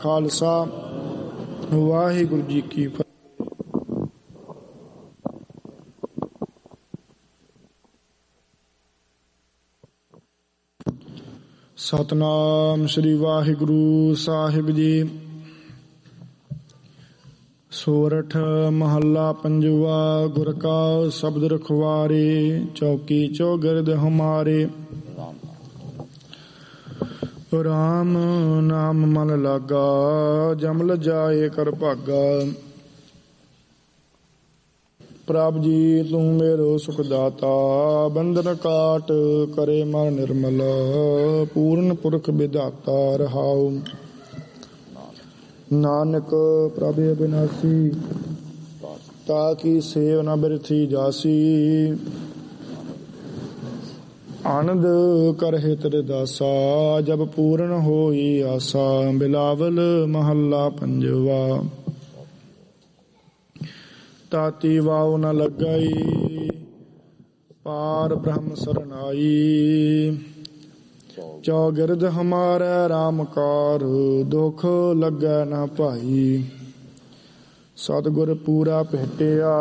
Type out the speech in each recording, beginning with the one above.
ਖਾਲਸਾ ਵਾਹਿਗੁਰੂ ਜੀ ਕੀ ਫਤਿਹ। ਸਤਨਾਮ ਸ੍ਰੀ ਵਾਹਿਗੁਰੂ ਸਾਹਿਬ ਜੀ। ਸੋਰਠ ਮਹੱਲਾ ਪੰਜਵਾ। ਗੁਰ ਕਾ ਸ਼ਬਦ ਰਖਵਾਰੇ, ਚੌਕੀ ਚੌਗਿਰਦ ਹਮਾਰੇ। ਰਾਮ ਨਾਮ ਮਨ ਲਾਗਾ, ਜਮਲ ਜਾਏ ਕਰ ਭਾਗਾ। ਪ੍ਰਭ ਜੀ ਤੂੰ ਮੇਰੋ ਸੁਖ ਦਾਤਾ, ਬੰਧਨ ਕਾਟ ਕਰੇ ਮਨ ਨਿਰਮਲ। ਪੂਰਨ ਪੁਰਖ ਵਿਧਾਤਾ ਰਹਾਉ। ਨਾਨਕ ਪ੍ਰਭ ਅਬਿਨਾਸੀ, ਤਾ ਕੀ ਸੇਵ ਨ ਬਿਰਥੀ ਜਾਸੀ। ਆਨੰਦ ਕਰਹਿ ਤੇਰੇ ਦਾਸਾ, ਜਬ ਪੂਰਨ ਹੋਈ ਆਸਾ। ਬਿਲਾਵਲ ਮਹੱਲਾ ਪੰਜਵਾ। ਤਾਤੀ ਵਾਉ ਨ ਲੱਗਈ, ਪਾਰ ਬ੍ਰਹਮ ਸਰਨਾਈ। ਚੌਗਿਰਦ ਹਮਾਰੇ ਰਾਮ ਕਾਰ, ਦੁਖ ਲੱਗੈ ਨ ਭਾਈ। ਸਤਿਗੁਰ ਪੂਰਾ ਭੇਟਿਆ,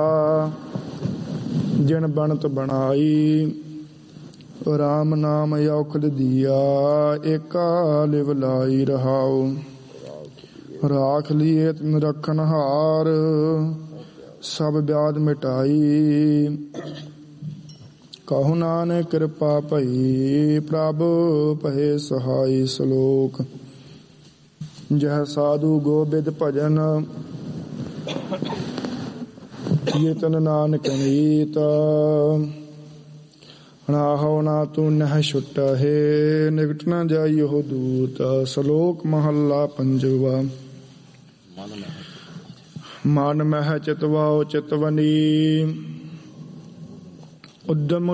ਜਿਨ ਬਣਤ ਬਣਾਈ। ਰਾਮ ਨਾਮ ਔਖਦ ਦੀਆ, ਏਕਾ ਲਿਵ ਲਾਈ ਰਹਾਉ। ਰਾਖ ਲੀਏ ਤਿਨ ਰਖਨ ਹਾਰ, ਸਭ ਵਿਆਧ ਮਿਟਾਈ। ਕਹੋ ਨਾਨਕ ਕਿਰਪਾ ਭਈ, ਪ੍ਰਭ ਭਏ ਸਹਾਈ। ਸ਼ਲੋਕ। ਜਹ ਸਾਧੂ ਗੋਬਿੰਦ ਭਜਨ, ਕੀਰਤਨ ਨਾਨਕ ਨੀਤ। ਨਾਹੋ ਨਾ ਤੂੰ ਨਹਿ ਛੁਟਹਿ, ਨਿਕਟ ਨ ਜਾਈ ਉਹ ਦੂਤ। ਸ਼ਲੋਕ ਮਹੱਲਾ ਪੰਜਵਾ। ਮਨ ਮਹਿ ਚਿਤਵਾਉ ਚਿਤਵਨੀ, ਉਦਮ